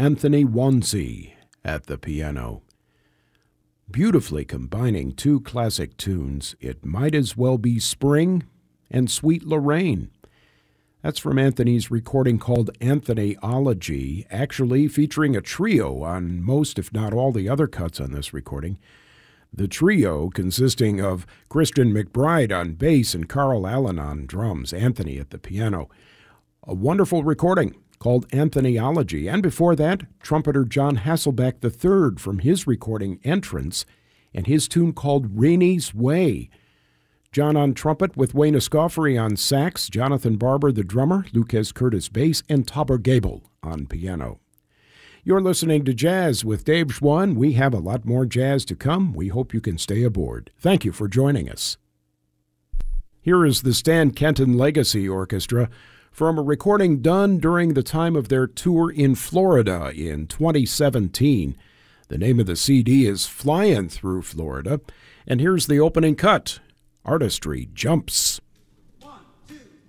Anthony Wonsey at the piano. Beautifully combining two classic tunes, It Might As Well Be Spring and Sweet Lorraine. That's from Anthony's recording called Anthonyology, actually featuring a trio on most, if not all, the other cuts on this recording. The trio consisting of Christian McBride on bass and Carl Allen on drums, Anthony at the piano. A wonderful recording called Anthonyology, and before that, trumpeter John Hasselbeck III from his recording Entrance and his tune called Rainy's Way. John on trumpet with Wayne Escoffery on sax, Jonathan Barber the drummer, Lucas Curtis bass, and Tauber Gabel on piano. You're listening to Jazz with Dave Schwann. We have a lot more jazz to come. We hope you can stay aboard. Thank you for joining us. Here is the Stan Kenton Legacy Orchestra from a recording done during the time of their tour in Florida in 2017. The name of the CD is Flying Through Florida, and here's the opening cut, Artistry Jumps.